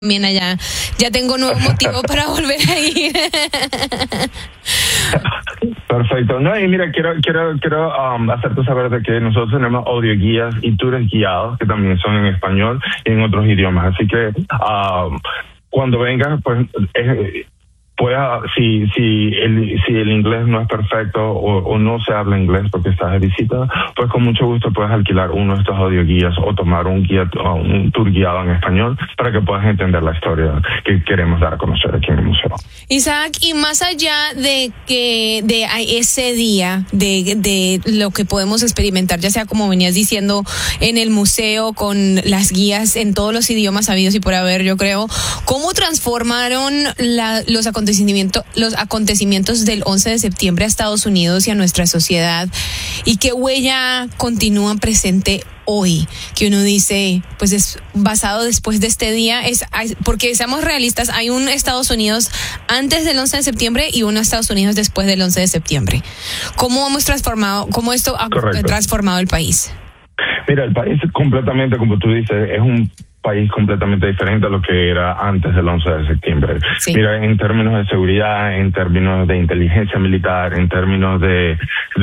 también allá. Ya tengo nuevo motivo para volver a ir. Perfecto. No, y mira, quiero hacerte saber de que nosotros tenemos audioguías y tours guiados que también son en español y en otros idiomas. Así que cuando vengas, pues si el inglés no es perfecto o no se habla inglés porque estás de visita, pues con mucho gusto puedes alquilar uno de estos audioguías o tomar un tour guiado en español para que puedas entender la historia que queremos dar a conocer aquí en el museo. Isaac, y más allá de ese día, de lo que podemos experimentar, ya sea como venías diciendo en el museo con las guías en todos los idiomas habidos y por haber, yo creo, ¿cómo transformaron los acontecimientos del 11 de septiembre a Estados Unidos y a nuestra sociedad? ¿Y qué huella continúa presente hoy? Que uno dice, pues es basado después de este día, porque seamos realistas, hay un Estados Unidos antes del 11 de septiembre y un Estados Unidos después del 11 de septiembre. ¿Cómo esto ha transformado el país? Mira, el país completamente, como tú dices, es un país completamente diferente a lo que era antes del 11 de septiembre. Sí. Mira, en términos de seguridad, en términos de inteligencia militar, en términos de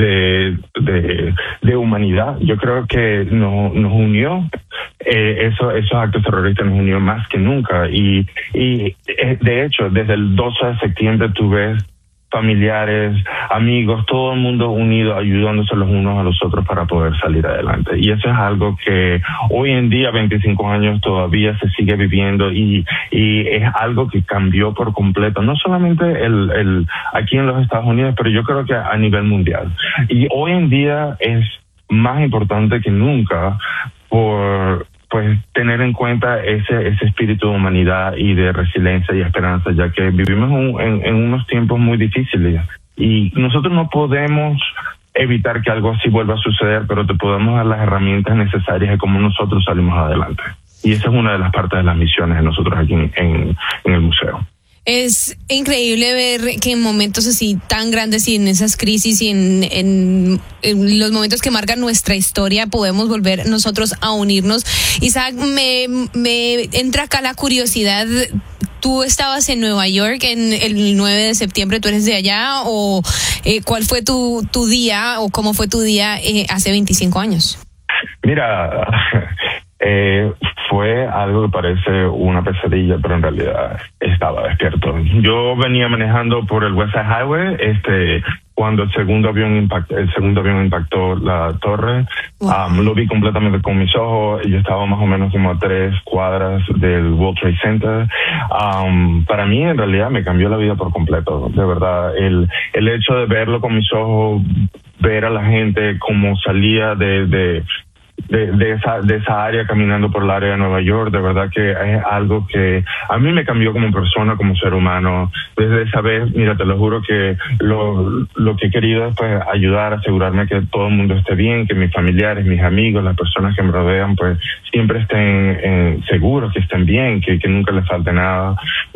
humanidad, yo creo que nos unió, esos actos terroristas nos unió más que nunca. Y de hecho, desde el 12 de septiembre tú ves familiares, amigos, todo el mundo unido, ayudándose los unos a los otros para poder salir adelante. Y eso es algo que hoy en día, 25 años, todavía se sigue viviendo y es algo que cambió por completo, no solamente aquí en los Estados Unidos, pero yo creo que a nivel mundial. Y hoy en día es más importante que nunca pues tener en cuenta ese espíritu de humanidad y de resiliencia y esperanza, ya que vivimos en unos tiempos muy difíciles y nosotros no podemos evitar que algo así vuelva a suceder, pero te podemos dar las herramientas necesarias de cómo nosotros salimos adelante. Y esa es una de las partes de las misiones de nosotros aquí en el museo. Es increíble ver que en momentos así tan grandes y en esas crisis y en los momentos que marcan nuestra historia podemos volver nosotros a unirnos. Isaac, me entra acá la curiosidad. ¿Tú estabas en Nueva York en el 9 de septiembre? ¿Tú eres de allá? ¿O cuál fue tu día o cómo fue tu día hace 25 años? Mira, fue algo que parece una pesadilla, pero en realidad estaba despierto. Yo venía manejando por el West Side Highway, cuando el segundo avión impactó la torre. Wow. Lo vi completamente con mis ojos. Yo estaba más o menos como a 3 cuadras del World Trade Center. Para mí, en realidad, me cambió la vida por completo. De verdad, el hecho de verlo con mis ojos, ver a la gente como salía de esa área caminando por el área de Nueva York, de verdad que es algo que a mí me cambió como persona, como ser humano. Desde esa vez, mira, te lo juro que lo que he querido es pues ayudar, asegurarme que todo el mundo esté bien, que mis familiares, mis amigos, las personas que me rodean pues siempre estén seguros, que estén bien, que nunca les falte nada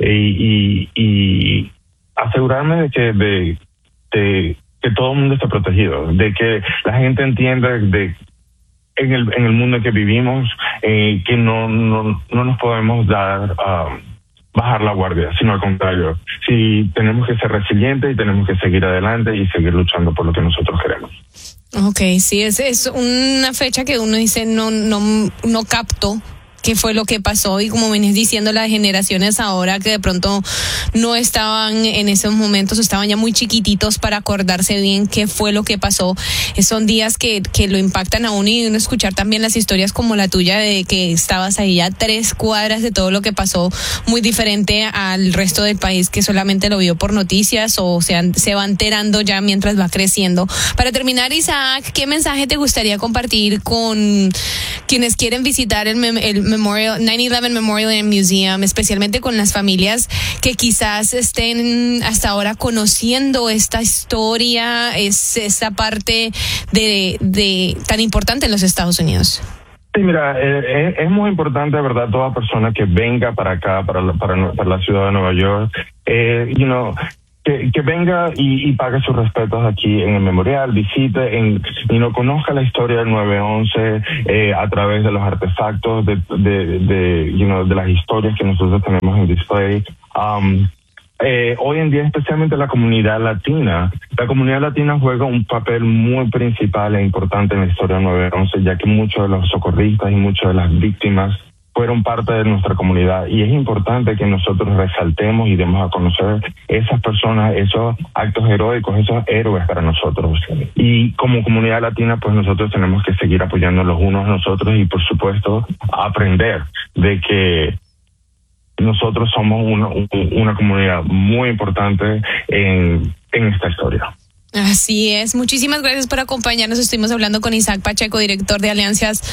y asegurarme de que todo el mundo esté protegido, de que la gente entienda en el mundo en que vivimos, que no nos podemos bajar la guardia, sino al contrario. Sí, tenemos que ser resilientes y tenemos que seguir adelante y seguir luchando por lo que nosotros queremos. Okay, sí, es una fecha que uno dice no capto qué fue lo que pasó, y como venís diciendo, las generaciones ahora que de pronto no estaban en esos momentos, estaban ya muy chiquititos para acordarse bien qué fue lo que pasó. Son días que lo impactan a uno, y uno escuchar también las historias como la tuya de que estabas ahí a 3 cuadras de todo lo que pasó, muy diferente al resto del país que solamente lo vio por noticias o se va enterando ya mientras va creciendo. Para terminar, Isaac, ¿qué mensaje te gustaría compartir con quienes quieren visitar el 9/11 Memorial and Museum, especialmente con las familias que quizás estén hasta ahora conociendo esta historia, esa parte de tan importante en los Estados Unidos? Sí, mira, es muy importante, de verdad, toda persona que venga para acá, para la ciudad de Nueva York, que venga y pague sus respetos aquí en el memorial, visite y no conozca la historia del 9/11 a través de los artefactos, de las historias que nosotros tenemos en display. Hoy en día, especialmente la comunidad latina juega un papel muy principal e importante en la historia del 9/11, ya que muchos de los socorristas y muchas de las víctimas fueron parte de nuestra comunidad, y es importante que nosotros resaltemos y demos a conocer esas personas, esos actos heroicos, esos héroes para nosotros. Y como comunidad latina, pues nosotros tenemos que seguir apoyando los unos a nosotros y, por supuesto, aprender de que nosotros somos una comunidad muy importante en esta historia. Así es. Muchísimas gracias por acompañarnos. Estuvimos hablando con Isaac Pacheco, director de alianzas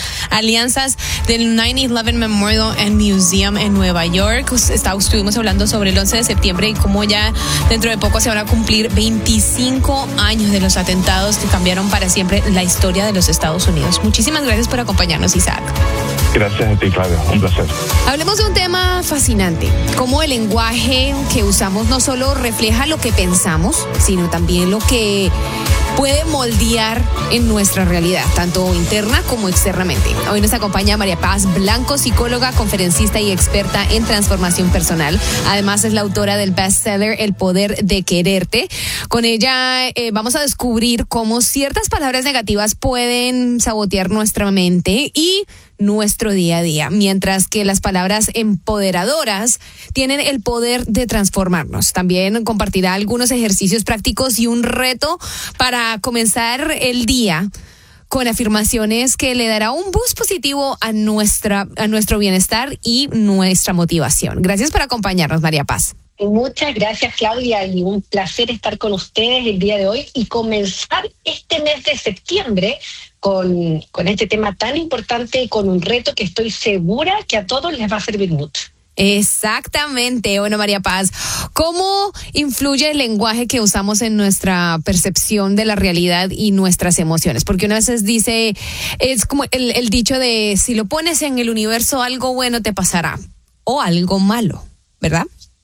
del 9/11 Memorial and Museum en Nueva York. Estuvimos hablando sobre el 11 de septiembre y cómo ya dentro de poco se van a cumplir 25 años de los atentados que cambiaron para siempre la historia de los Estados Unidos. Muchísimas gracias por acompañarnos, Isaac. Gracias a ti, Claudia. Un placer. Hablemos de un tema fascinante, cómo el lenguaje que usamos no solo refleja lo que pensamos, sino también lo que puede moldear en nuestra realidad, tanto interna como externamente. Hoy nos acompaña María Paz Blanco, psicóloga, conferencista y experta en transformación personal. Además es la autora del bestseller El Poder de Quererte. Con ella vamos a descubrir cómo ciertas palabras negativas pueden sabotear nuestra mente y nuestro día a día, mientras que las palabras empoderadoras tienen el poder de transformarnos. También compartirá algunos ejercicios prácticos y un reto para comenzar el día con afirmaciones que le dará un boost positivo a nuestro bienestar y nuestra motivación. Gracias por acompañarnos, María Paz. Muchas gracias, Claudia, y un placer estar con ustedes el día de hoy y comenzar este mes de septiembre con este tema tan importante y con un reto que estoy segura que a todos les va a servir mucho. Exactamente. Bueno, María Paz, ¿cómo influye el lenguaje que usamos en nuestra percepción de la realidad y nuestras emociones? Porque una vez dice, es como el dicho de si lo pones en el universo, algo bueno te pasará o algo malo, ¿verdad?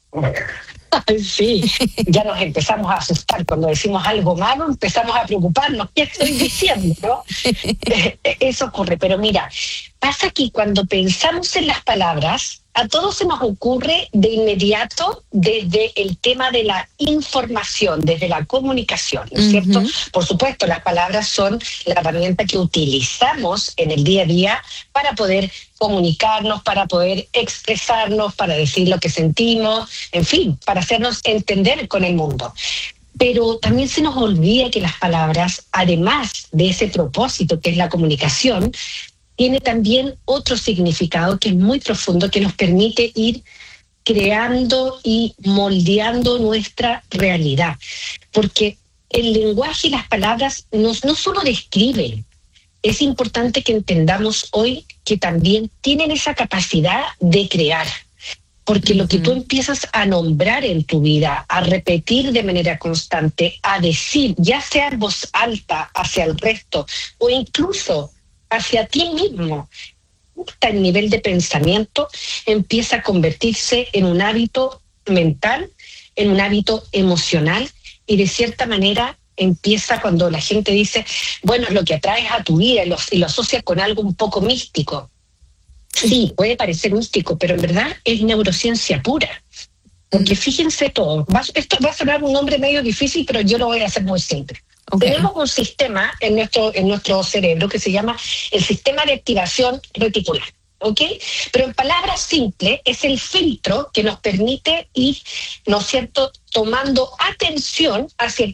Sí, ya nos empezamos a asustar cuando decimos algo malo, empezamos a preocuparnos, ¿qué estoy diciendo? ¿No? Eso ocurre, pero mira, pasa que cuando pensamos en las palabras, a todos se nos ocurre de inmediato desde el tema de la información, desde la comunicación, ¿no es cierto? Por supuesto, las palabras son la herramienta que utilizamos en el día a día para poder comunicarnos, para poder expresarnos, para decir lo que sentimos, en fin, para hacernos entender con el mundo. Pero también se nos olvida que las palabras, además de ese propósito que es la comunicación, tiene también otro significado que es muy profundo, que nos permite ir creando y moldeando nuestra realidad. Porque el lenguaje y las palabras no solo describen, es importante que entendamos hoy que también tienen esa capacidad de crear. Porque lo que tú empiezas a nombrar en tu vida, a repetir de manera constante, a decir, ya sea en voz alta hacia el resto o incluso hacia ti mismo, el nivel de pensamiento empieza a convertirse en un hábito mental, en un hábito emocional, y de cierta manera empieza cuando la gente dice, bueno, es lo que atraes a tu vida y lo asocia con algo un poco místico. Sí, puede parecer místico, pero en verdad es neurociencia pura. Porque fíjense todo, esto va a sonar un nombre medio difícil, pero yo lo voy a hacer muy simple. Okay. Tenemos un sistema en nuestro cerebro que se llama el sistema de activación reticular, ¿ok? Pero en palabras simples es el filtro que nos permite ir, ¿no es cierto?, tomando atención hacia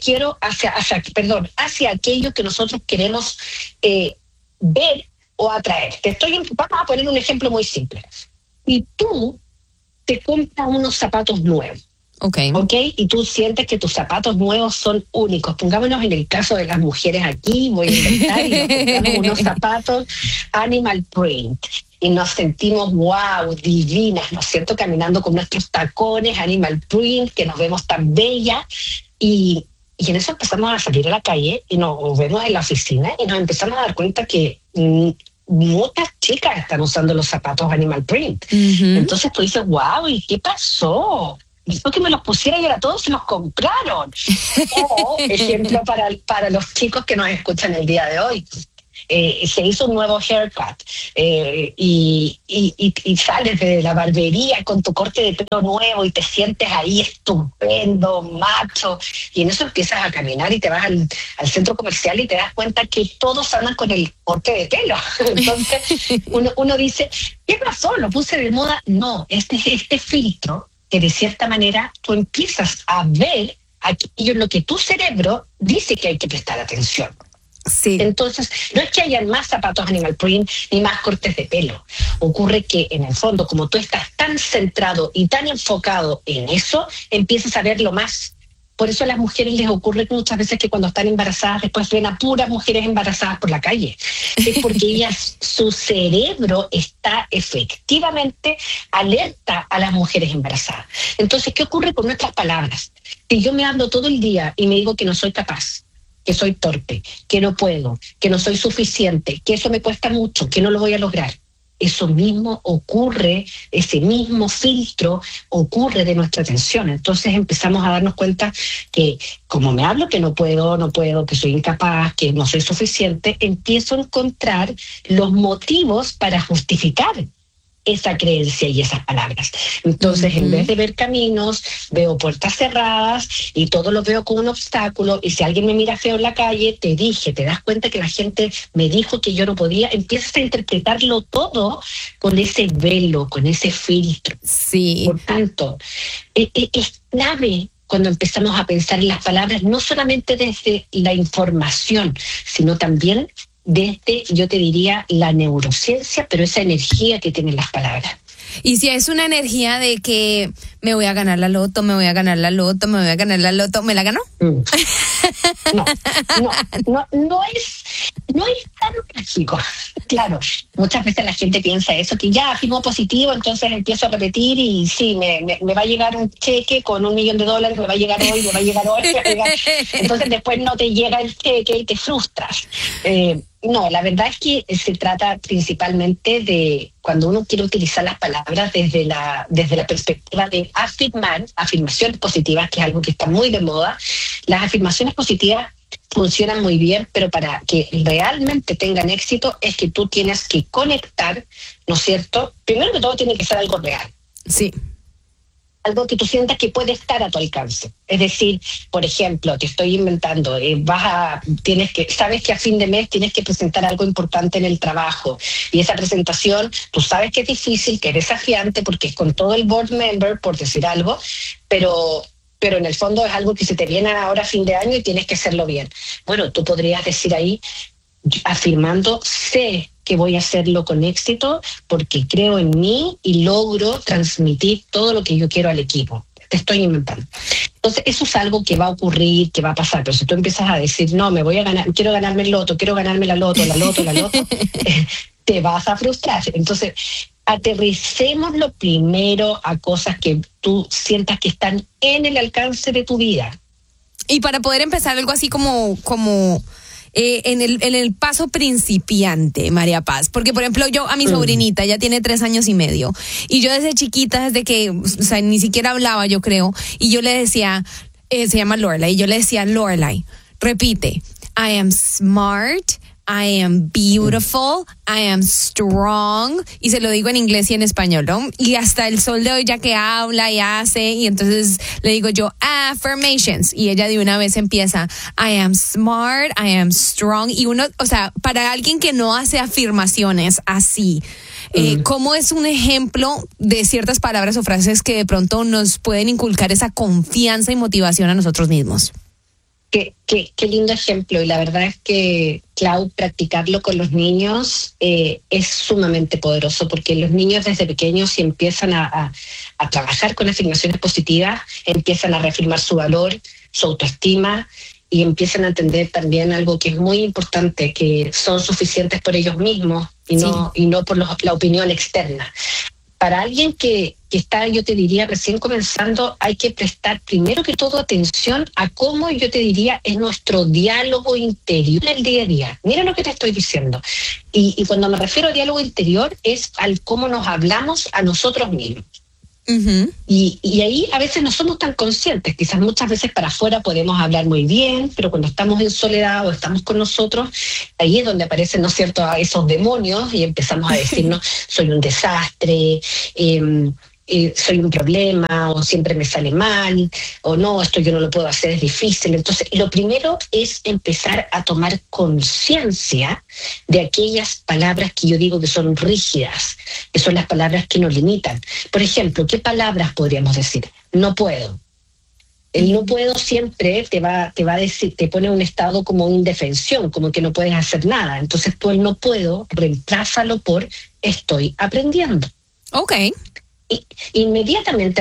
aquello que nosotros queremos ver o atraer. Vamos a poner un ejemplo muy simple. Y tú te compras unos zapatos nuevos. Okay. Y tú sientes que tus zapatos nuevos son únicos. Pongámonos en el caso de las mujeres aquí, voy a inventar y nos compramos unos zapatos animal print y nos sentimos wow, divinas, ¿no es cierto? Caminando con nuestros tacones animal print, que nos vemos tan bellas y en eso empezamos a salir a la calle y nos vemos en la oficina y nos empezamos a dar cuenta que muchas chicas están usando los zapatos animal print. Entonces tú dices, wow, ¿y qué pasó? después que me los pusiera y ahora todos se los compraron. O, ejemplo para los chicos que nos escuchan el día de hoy. Se hizo un nuevo haircut y sales de la barbería con tu corte de pelo nuevo y te sientes ahí estupendo, macho, y en eso empiezas a caminar y te vas al centro comercial y te das cuenta que todos andan con el corte de pelo. Entonces uno dice, ¿qué pasó? ¿Lo puse de moda? No, este filtro que de cierta manera tú empiezas a ver aquello en lo que tu cerebro dice que hay que prestar atención. Sí. Entonces, no es que hayan más zapatos animal print ni más cortes de pelo. Ocurre que, en el fondo, como tú estás tan centrado y tan enfocado en eso, empiezas a verlo más. Por eso a las mujeres les ocurre muchas veces que cuando están embarazadas después ven a puras mujeres embarazadas por la calle. Es porque ellas, su cerebro está efectivamente alerta a las mujeres embarazadas. Entonces, ¿qué ocurre con nuestras palabras? Si yo me hablo todo el día y me digo que no soy capaz, que soy torpe, que no puedo, que no soy suficiente, que eso me cuesta mucho, que no lo voy a lograr. Eso mismo ocurre, ese mismo filtro ocurre de nuestra atención. Entonces empezamos a darnos cuenta que como me hablo que no puedo, que soy incapaz, que no soy suficiente, empiezo a encontrar los motivos para justificar esa creencia y esas palabras. Entonces, en vez de ver caminos, veo puertas cerradas y todo lo veo como un obstáculo. Y si alguien me mira feo en la calle, te das cuenta que la gente me dijo que yo no podía, empiezas a interpretarlo todo con ese velo, con ese filtro. Sí. Por tanto, es clave cuando empezamos a pensar en las palabras, no solamente desde la información, sino también desde, yo te diría, la neurociencia, pero esa energía que tienen las palabras. Y si es una energía de que me voy a ganar la loto, me voy a ganar la loto, me voy a ganar la loto, ¿me la ganó? No es tan mágico. Claro, muchas veces la gente piensa eso, que ya afirmo positivo, entonces empiezo a repetir y sí, me va a llegar un cheque con $1 millón, me va a llegar hoy, me va a llegar hoy. Entonces después no te llega el cheque y te frustras. No, la verdad es que se trata principalmente de cuando uno quiere utilizar las palabras desde la perspectiva de afirmaciones positivas, que es algo que está muy de moda. Las afirmaciones positivas funcionan muy bien, pero para que realmente tengan éxito es que tú tienes que conectar, ¿no es cierto? Primero que todo tiene que ser algo real. Sí. Algo que tú sientas que puede estar a tu alcance. Es decir, por ejemplo, te estoy inventando, sabes que a fin de mes tienes que presentar algo importante en el trabajo, y esa presentación, tú sabes que es difícil, que es desafiante, porque es con todo el board member, por decir algo, pero en el fondo es algo que se te viene ahora a fin de año y tienes que hacerlo bien. Bueno, tú podrías decir ahí, afirmando, sé que voy a hacerlo con éxito porque creo en mí y logro transmitir todo lo que yo quiero al equipo. Te estoy inventando. Entonces, eso es algo que va a ocurrir, que va a pasar. Pero si tú empiezas a decir, no, me voy a ganar, quiero ganarme el loto, quiero ganarme la loto, te vas a frustrar. Entonces, aterricémoslo primero a cosas que tú sientas que están en el alcance de tu vida. Y para poder empezar algo así como en el paso principiante, María Paz, porque por ejemplo yo a mi sobrinita, ya tiene 3 años y medio, y yo desde chiquita, desde que, o sea, ni siquiera hablaba, yo creo, y yo le decía, se llama Lorelai, y yo le decía, Lorelai, repite, I am smart, I am beautiful, I am strong, y se lo digo en inglés y en español, ¿no? Y hasta el sol de hoy, ya que habla y hace, y entonces le digo yo, affirmations, y ella de una vez empieza, I am smart, I am strong, y uno, o sea, para alguien que no hace afirmaciones así, ¿cómo es un ejemplo de ciertas palabras o frases que de pronto nos pueden inculcar esa confianza y motivación a nosotros mismos? Qué lindo ejemplo, y la verdad es que, Clau, practicarlo con los niños es sumamente poderoso, porque los niños desde pequeños, si empiezan a trabajar con afirmaciones positivas, empiezan a reafirmar su valor, su autoestima, y empiezan a entender también algo que es muy importante, que son suficientes por ellos mismos y no por la opinión externa. Para alguien que está, yo te diría, recién comenzando, hay que prestar primero que todo atención a cómo, yo te diría, es nuestro diálogo interior en el día a día. Mira lo que te estoy diciendo. Y cuando me refiero a diálogo interior es al cómo nos hablamos a nosotros mismos. Y ahí a veces no somos tan conscientes, quizás muchas veces para afuera podemos hablar muy bien, pero cuando estamos en soledad o estamos con nosotros, ahí es donde aparecen, ¿no es cierto?, a esos demonios y empezamos a decirnos, soy un desastre, soy un problema, o siempre me sale mal, o no, esto yo no lo puedo hacer, es difícil. Entonces, lo primero es empezar a tomar conciencia de aquellas palabras que yo digo que son rígidas, que son las palabras que nos limitan. Por ejemplo, ¿qué palabras podríamos decir? No puedo. El no puedo siempre te va a decir, te pone en un estado como indefensión, como que no puedes hacer nada. Entonces tú el no puedo, reemplázalo por estoy aprendiendo. Ok. Inmediatamente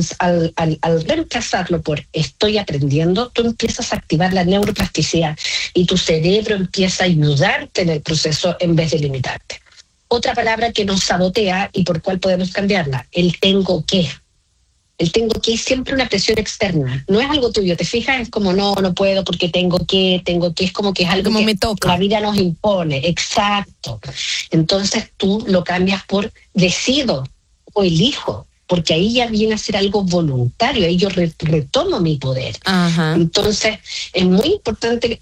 al reemplazarlo por estoy aprendiendo, tú empiezas a activar la neuroplasticidad y tu cerebro empieza a ayudarte en el proceso en vez de limitarte. Otra palabra que nos sabotea y por cuál podemos cambiarla, el tengo que. El tengo que es siempre una presión externa, no es algo tuyo, ¿te fijas? Es como no puedo porque tengo que, es como que es algo como que me toca. La vida nos impone, exacto. Entonces tú lo cambias por decido o elijo, porque ahí ya viene a ser algo voluntario, ahí yo retomo mi poder. Ajá. Entonces es muy importante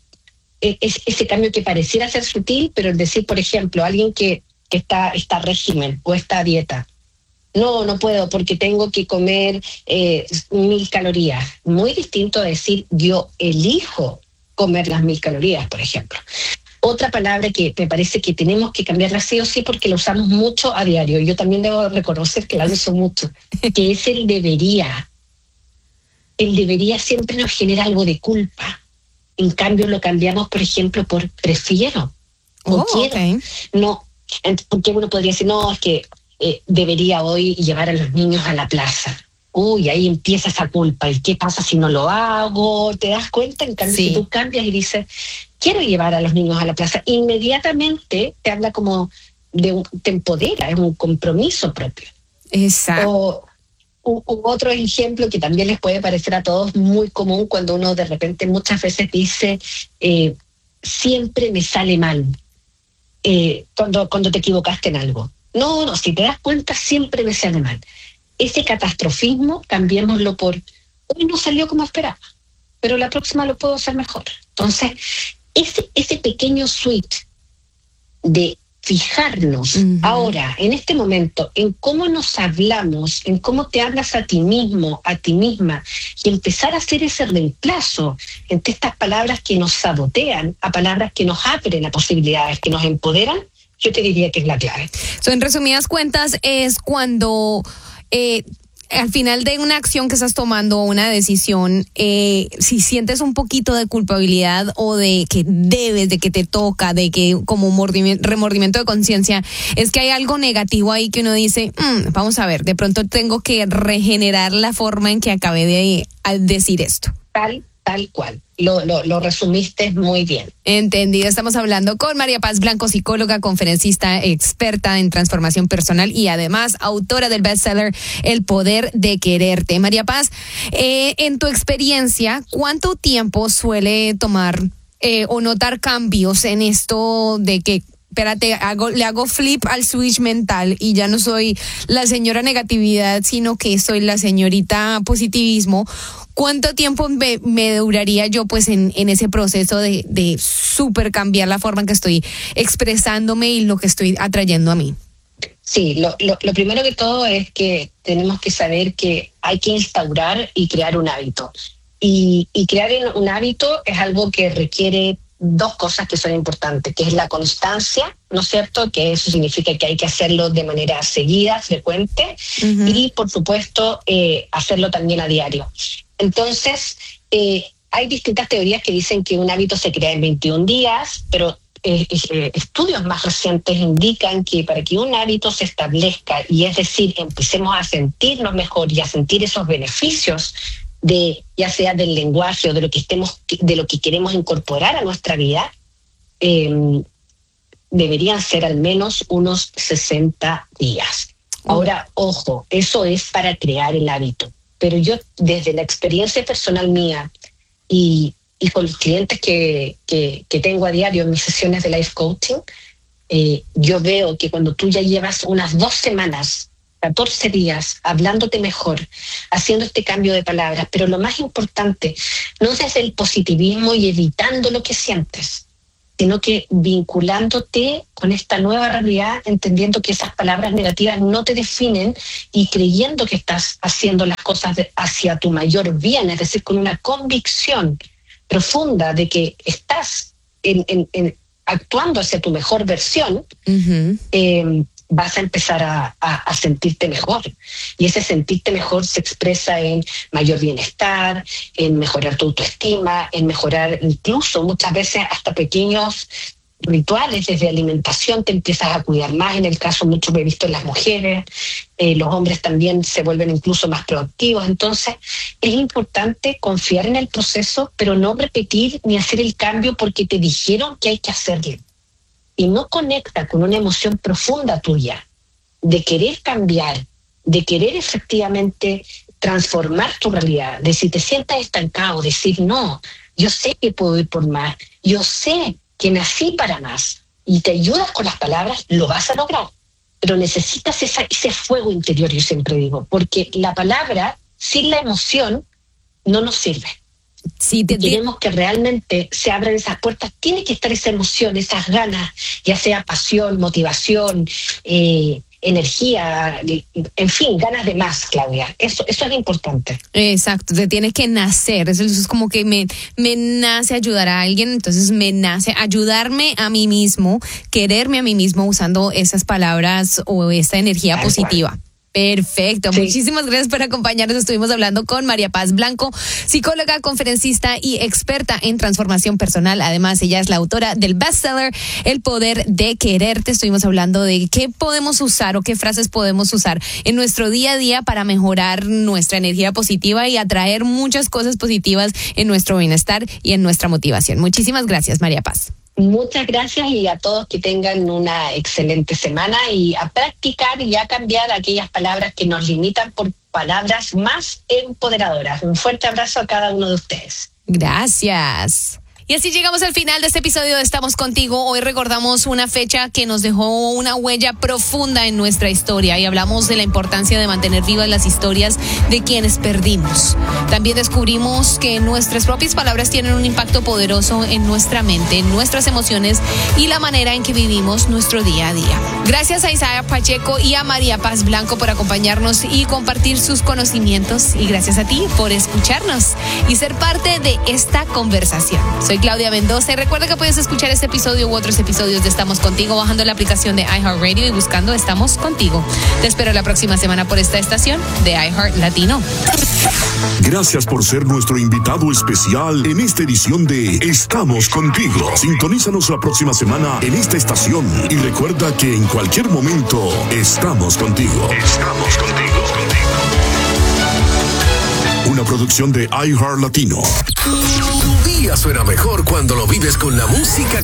ese cambio que pareciera ser sutil, pero el decir, por ejemplo, alguien que está régimen o está a dieta, no puedo porque tengo que comer 1000 calorías. Muy distinto a decir yo elijo comer las 1000 calorías, por ejemplo. Otra palabra que me parece que tenemos que cambiarla sí o sí porque la usamos mucho a diario. Yo también debo reconocer que la uso mucho, que es el debería. El debería siempre nos genera algo de culpa. En cambio lo cambiamos, por ejemplo, por prefiero o quiero. Okay. No, porque uno podría decir, no, es que debería hoy llevar a los niños a la plaza. Uy, ahí empieza esa culpa. ¿Y qué pasa si no lo hago? ¿Te das cuenta? En cambio, si tú cambias y dices, quiero llevar a los niños a la plaza, inmediatamente te habla como te empodera, es un compromiso propio. Exacto. O otro ejemplo que también les puede parecer a todos muy común cuando uno de repente muchas veces dice, siempre me sale mal cuando te equivocaste en algo. No, si te das cuenta, siempre me sale mal. Ese catastrofismo, cambiémoslo por, hoy no salió como esperaba, pero la próxima lo puedo hacer mejor. Entonces, ese pequeño switch de fijarnos ahora, en este momento, en cómo nos hablamos, en cómo te hablas a ti mismo, a ti misma, y empezar a hacer ese reemplazo entre estas palabras que nos sabotean a palabras que nos abren a posibilidades, que nos empoderan, yo te diría que es la clave. En resumidas cuentas, es cuando al final de una acción que estás tomando, una decisión, si sientes un poquito de culpabilidad o de que debes, de que te toca, de que como remordimiento de conciencia, es que hay algo negativo ahí que uno dice, vamos a ver, de pronto tengo que regenerar la forma en que acabé de decir esto. Tal cual. Lo resumiste muy bien. Entendido. Estamos hablando con María Paz Blanco, psicóloga, conferencista, experta en transformación personal y además autora del bestseller El Poder de Quererte. María Paz, en tu experiencia, ¿cuánto tiempo suele tomar o notar cambios en esto de que espérate, le hago flip al switch mental y ya no soy la señora negatividad, sino que soy la señorita positivismo? ¿Cuánto tiempo me duraría yo pues en ese proceso de súper cambiar la forma en que estoy expresándome y lo que estoy atrayendo a mí? Sí, lo primero que todo es que tenemos que saber que hay que instaurar y crear un hábito. Y crear un hábito es algo que requiere dos cosas que son importantes, que es la constancia, ¿no es cierto? Que eso significa que hay que hacerlo de manera seguida, frecuente, y por supuesto hacerlo también a diario. Entonces, hay distintas teorías que dicen que un hábito se crea en 21 días, pero estudios más recientes indican que para que un hábito se establezca, y es decir, empecemos a sentirnos mejor y a sentir esos beneficios de ya sea del lenguaje o de lo que queremos incorporar a nuestra vida, deberían ser al menos unos 60 días. Ahora, ojo, eso es para crear el hábito. Pero yo, desde la experiencia personal mía y con los clientes que tengo a diario en mis sesiones de life coaching, yo veo que cuando tú ya llevas unas 2 semanas 14 días hablándote mejor, haciendo este cambio de palabras, pero lo más importante, no desde el positivismo y evitando lo que sientes, sino que vinculándote con esta nueva realidad, entendiendo que esas palabras negativas no te definen y creyendo que estás haciendo las cosas hacia tu mayor bien, es decir, con una convicción profunda de que estás actuando hacia tu mejor versión. Vas a empezar a sentirte mejor. Y ese sentirte mejor se expresa en mayor bienestar, en mejorar tu autoestima, en mejorar incluso muchas veces hasta pequeños rituales desde alimentación, te empiezas a cuidar más. En el caso mucho que he visto en las mujeres, los hombres también se vuelven incluso más proactivos. Entonces es importante confiar en el proceso, pero no repetir ni hacer el cambio porque te dijeron que hay que hacerlo. Y no conecta con una emoción profunda tuya de querer cambiar, de querer efectivamente transformar tu realidad, de si te sientas estancado, decir no, yo sé que puedo ir por más, yo sé que nací para más, y te ayudas con las palabras, lo vas a lograr. Pero necesitas ese fuego interior, yo siempre digo, porque la palabra sin la emoción no nos sirve. Si queremos que realmente se abran esas puertas, tiene que estar esa emoción, esas ganas, ya sea pasión, motivación, energía, en fin, ganas de más, Claudia. Eso es importante. Exacto, te tienes que nacer. Eso es como que me nace ayudar a alguien, entonces me nace ayudarme a mí mismo, quererme a mí mismo usando esas palabras o esa energía positiva. Perfecto, sí. Muchísimas gracias por acompañarnos. Estuvimos hablando con María Paz Blanco, psicóloga, conferencista y experta en transformación personal. Además, ella es la autora del bestseller El Poder de Quererte. Estuvimos hablando de qué podemos usar o qué frases podemos usar en nuestro día a día para mejorar nuestra energía positiva y atraer muchas cosas positivas en nuestro bienestar y en nuestra motivación. Muchísimas gracias, María Paz. Muchas gracias y a todos que tengan una excelente semana y a practicar y a cambiar aquellas palabras que nos limitan por palabras más empoderadoras. Un fuerte abrazo a cada uno de ustedes. Gracias. Y así llegamos al final de este episodio de Estamos Contigo. Hoy recordamos una fecha que nos dejó una huella profunda en nuestra historia y hablamos de la importancia de mantener vivas las historias de quienes perdimos. También descubrimos que nuestras propias palabras tienen un impacto poderoso en nuestra mente, en nuestras emociones y la manera en que vivimos nuestro día a día. Gracias a Isaiah Pacheco y a María Paz Blanco por acompañarnos y compartir sus conocimientos. Y gracias a ti por escucharnos y ser parte de esta conversación. Soy Claudia Mendoza y recuerda que puedes escuchar este episodio u otros episodios de Estamos Contigo bajando la aplicación de iHeartRadio y buscando Estamos Contigo. Te espero la próxima semana por esta estación de iHeart Latino. Gracias por ser nuestro invitado especial en esta edición de Estamos Contigo. Sintonízanos la próxima semana en esta estación y recuerda que en cualquier momento estamos contigo. Estamos contigo. Una producción de iHeart Latino. Tu día suena mejor cuando lo vives con la música